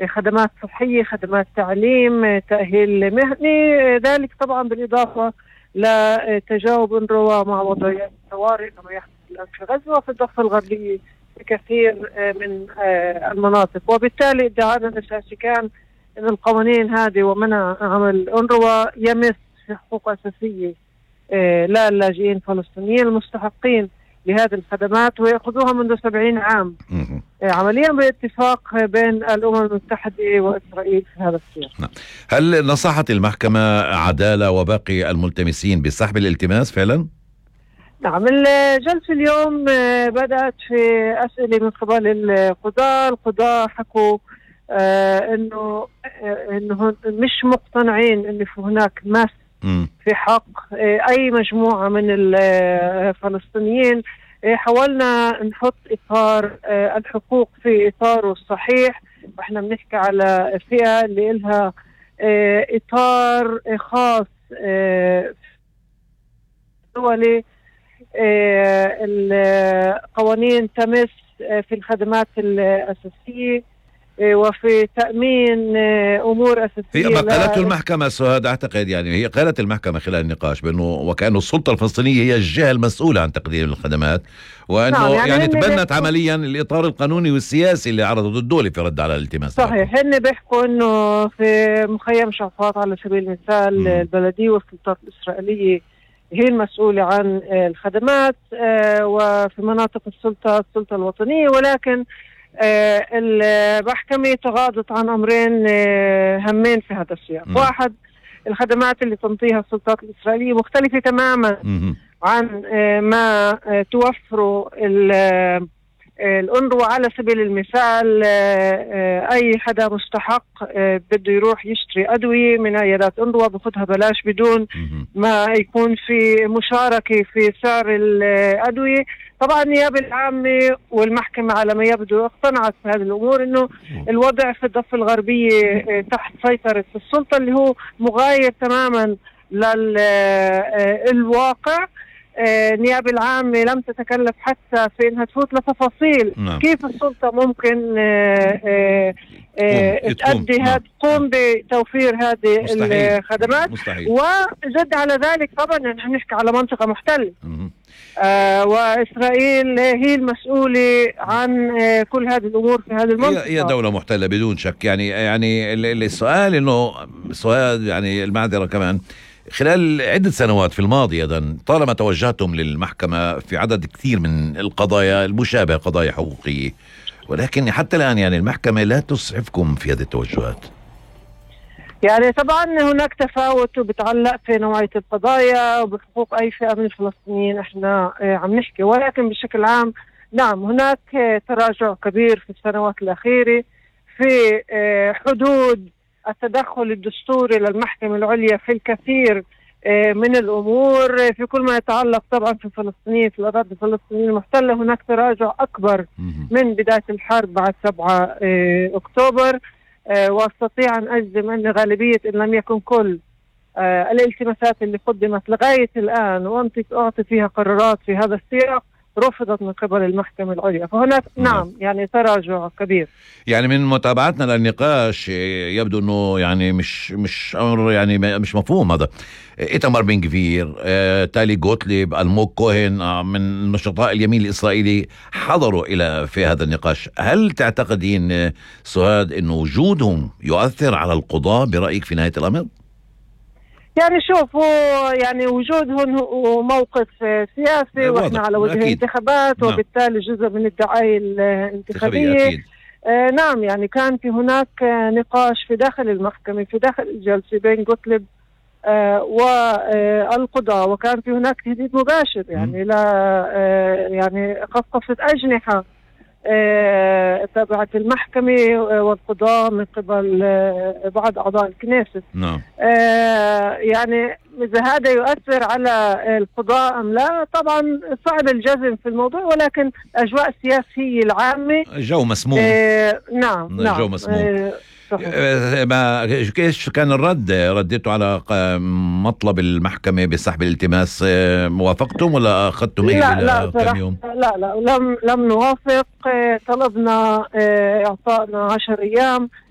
خدمات صحية، خدمات تعليم، تأهيل مهني، ذلك طبعا بالإضافة لتجاوب أونروا مع وضعيات الطوارئ كما يحدث الآن في غزة وفي الضفة الغربية في كثير من المناطق. وبالتالي ادعاءنا الأساسي كان أن القوانين هذه ومنع عمل أونروا يمس حقوق أساسية للاجئين الفلسطينيين المستحقين لهذه الخدمات ويأخذوها منذ 70 عام عمليا باتفاق بين الأمم المتحدة وإسرائيل في هذا السياق. هل نصحت المحكمة عدالة وباقي الملتمسين بسحب الالتماس فعلا؟ نعم، الجلسة اليوم بدأت في أسئلة من قبل القضاة حكوا إنه مش مقتنعين إن هناك مس في حق أي مجموعة من الفلسطينيين. حاولنا نحط إطار الحقوق في إطاره الصحيح، وإحنا بنحكي على فئة اللي لها إطار خاص دولي. القوانين تمس في الخدمات الأساسية وفي تأمين أمور أساسية. هي قالت المحكمة سهاد أعتقد، يعني هي قالت المحكمة خلال النقاش بأنه وكأنه السلطة الفلسطينية هي الجهة المسؤولة عن تقديم الخدمات، وأنه يعني تبنت عمليا الإطار القانوني والسياسي اللي عرضته الدولة في رد على الالتماس. صحيح، هن بيحكوا أنه في مخيم شعفاط على سبيل المثال البلدية والسلطات الإسرائيلية هي المسؤولة عن الخدمات، وفي مناطق السلطة الوطنية، ولكن المحكمة تغاضت عن أمرين هامين في هذا السياق. واحد، الخدمات اللي تنطيها السلطات الإسرائيلية مختلفة تماما عن ما توفره الأونروا. على سبيل المثال أي حدا مستحق بده يروح يشتري أدوية من عيادات أونروا بخدها بلاش بدون ما يكون في مشاركة في سعر الأدوية. طبعا النيابة العامة والمحكمة على ما يبدو اقتنعت في هذه الأمور إنه الوضع في الضفة الغربية تحت سيطرة السلطة اللي هو مغاير تماما للواقع. النيابة العامة لم تتكلف حتى في انها تفوت لتفاصيل كيف السلطة ممكن تقوم بتوفير هذه الخدمات. وزد على ذلك طبعا نحن نحكي على منطقة محتلة، وإسرائيل هي المسؤولة عن كل هذه الأمور في هذه المنطقة. هي دولة محتلة بدون شك. يعني السؤال إنه سؤال يعني المعذرة كمان، خلال عدة سنوات في الماضي أيضا طالما توجهتم للمحكمة في عدد كثير من القضايا المشابهة، قضايا حقوقية، ولكن حتى الآن يعني المحكمة لا تسعفكم في هذه التوجهات. يعني طبعا هناك تفاوت وبتعلق في نوعية القضايا وبحقوق أي فئة من الفلسطينيين احنا عم نحكي، ولكن بشكل عام نعم هناك تراجع كبير في السنوات الأخيرة في حدود التدخل الدستوري للمحكمة العليا في الكثير من الأمور في كل ما يتعلق طبعا في الفلسطينيين في الأراضي الفلسطينية المحتلة. هناك تراجع أكبر من بداية الحرب بعد 7 أكتوبر، واستطيع أن أجزم أن غالبية إن لم يكن كل الالتماسات اللي قدمت لغاية الآن وأعطي فيها قرارات في هذا السياق رفضت من قبل المحكمة العليا. فهناك نعم يعني تراجع كبير. يعني من متابعتنا للنقاش يبدو أنه يعني مش أمر يعني مش مفهوم هذا. إيتمار بن غفير، تالي غوتليب، ألموغ كوهن من نشطاء اليمين الإسرائيلي حضروا في هذا النقاش. هل تعتقدين سهاد أنه وجودهم يؤثر على القضاء برأيك في نهاية الأمر؟ يعني شوفوا يعني وجودهم هو موقف سياسي واحنا على وجه الانتخابات، وبالتالي جزء من الدعاية الانتخابية. نعم يعني كان في هناك نقاش في داخل المحكمة في داخل الجلسة بين غوتليب والقضاء، وكان في هناك تهديد مباشر يعني لا يعني قصفة أجنحة تبعت المحكمة والقضاء من قبل بعض أعضاء الكنيست. يعني إذا هذا يؤثر على القضاء أم لا طبعا صعب الجزم في الموضوع، ولكن أجواء السياسية العامة جو مسموم. نعم جو مسموم. كيف كان رديتوا على مطلب المحكمة بسحب الالتماس؟ موافقتم ولا أخذتم إلى كم يوم؟ لا لم نوافق. طلبنا إعطائنا 10 أيام